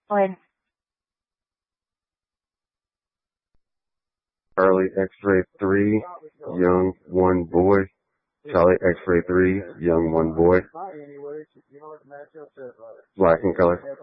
When Charlie X-ray 3, young 1 boy. Charlie X-ray 3, young 1 boy. Black in color.